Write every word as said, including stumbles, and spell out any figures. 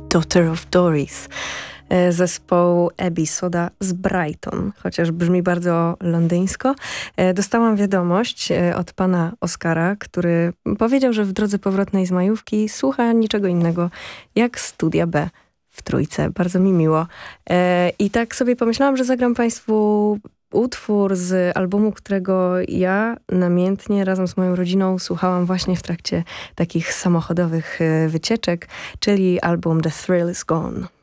Daughter of Doris zespołu Abbey Soda z Brighton, chociaż brzmi bardzo londyńsko. Dostałam wiadomość od pana Oskara, który powiedział, że w drodze powrotnej z majówki słucha niczego innego jak Studia B w Trójce. Bardzo mi miło. I tak sobie pomyślałam, że zagram państwu utwór z albumu, którego ja namiętnie razem z moją rodziną słuchałam właśnie w trakcie takich samochodowych wycieczek, czyli album The Thrill Is Gone.